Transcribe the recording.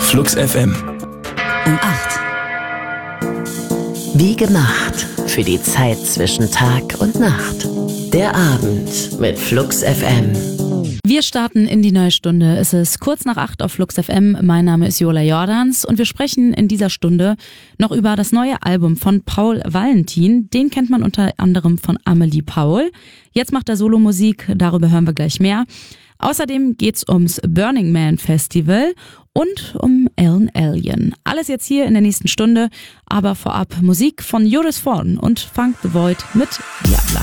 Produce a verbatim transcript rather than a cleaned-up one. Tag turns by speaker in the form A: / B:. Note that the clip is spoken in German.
A: Flux F M.
B: Um acht. Wie gemacht für die Zeit zwischen Tag und Nacht. Der Abend mit Flux F M.
C: Wir starten in die neue Stunde. Es ist kurz nach acht auf Flux F M. Mein Name ist Jola Jordans und wir sprechen in dieser Stunde noch über das neue Album von Paul Valentin. Den kennt man unter anderem von Amelie Paul. Jetzt macht er Solomusik, darüber hören wir gleich mehr. Außerdem geht's ums Burning Man Festival und um Ellen Allien. Alles jetzt hier in der nächsten Stunde, aber vorab Musik von Joris Vorn und Funk the Void mit Diabla.